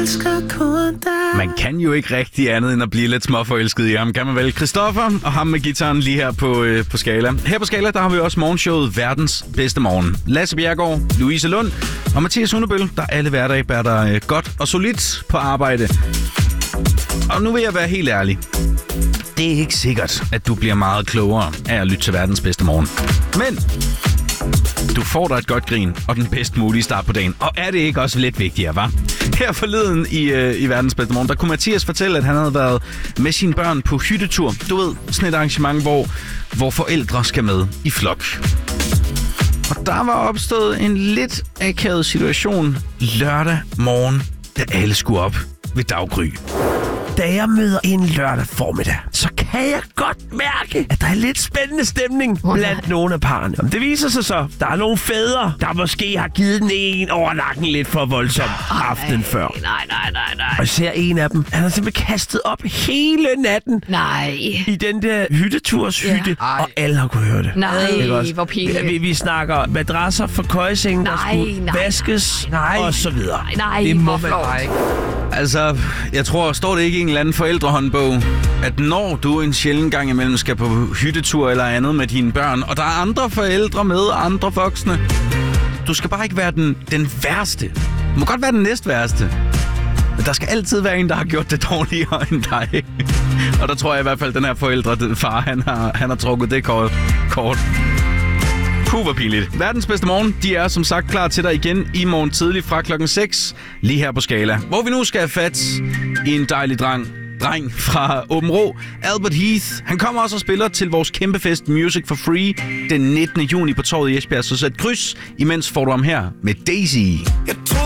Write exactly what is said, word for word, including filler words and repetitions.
elsker kun dig. Man kan jo ikke rigtig andet end at blive lidt småforelsket i ham, kan man vel? Christoffer og ham med gitaren lige her på, øh, på Skala. Her på Skala, der har vi også morgenshowet Verdens Bedste Morgen. Lasse Bjerregaard, Louise Lund og Mathias Hundebøl, der alle hverdage bærer dig øh, godt og solidt på arbejde. Og nu vil jeg være helt ærlig. Det er ikke sikkert, at du bliver meget klogere af at lytte til Verdens Bedste Morgen. Men du får dig et godt grin og den bedst mulige start på dagen. Og er det ikke også lidt vigtigere, hva'? Her forleden i, øh, i Verdens Bedste Morgen, der kunne Mathias fortælle, at han havde været med sine børn på hyttetur. Du ved, sådan et arrangement, hvor, hvor forældre skal med i flok. Og der var opstået en lidt akavet situation lørdag morgen, da alle skulle op ved daggry. Da jeg møder en lørdag formiddag, så kan jeg godt mærke, at der er lidt spændende stemning blandt oh, nogle af parrene. Det viser sig så, der er nogle fædre, der måske har givet den en over nakken lidt for voldsomt oh, aftenen før. Nej, nej, nej, nej. Og jeg ser en af dem, han har simpelthen kastet op hele natten. Nej. I den der hytteturshytte, Ja. og alle har kunne høre det. Nej, hvor pinligt. Vi, vi snakker madrasser for køjesengen, der skulle nej, vaskes, nej. og så videre. Nej, nej, det må hvor man bare ikke. Altså, jeg tror, står det ikke i en eller anden forældrehåndbog, at når du en sjælden gang imellem skal på hyttetur eller andet med dine børn, og der er andre forældre med, andre voksne, du skal bare ikke være den, den værste. Du må godt være den næstværste. Men der skal altid være en, der har gjort det dårligere end dig. Og der tror jeg i hvert fald, at den her forældre, den far, han har, han har trukket det kort. kort. Puh, hvor pinligt. Verdens Bedste Morgen, de er som sagt klar til dig igen i morgen tidlig fra klokken seks, lige her på Skala. Hvor vi nu skal have fat i en dejlig dreng, dreng fra Åben Rå, Albert Heath. Han kommer også og spiller til vores kæmpefest Music for Free den nittende juni på Torvet i Esbjerg. Så sæt kryds, imens får du ham her med Daisy.